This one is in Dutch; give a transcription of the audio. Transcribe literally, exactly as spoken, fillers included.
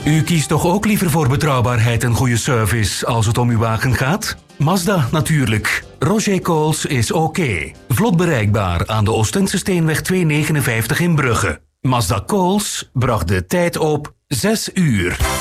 U kiest toch ook liever voor betrouwbaarheid en goede service als het om uw wagen gaat? Mazda natuurlijk. Roger Coles is oké. Vlot bereikbaar aan de Oostense Steenweg tweehonderdnegenenvijftig in Brugge. Mazda Coles bracht de tijd op zes uur.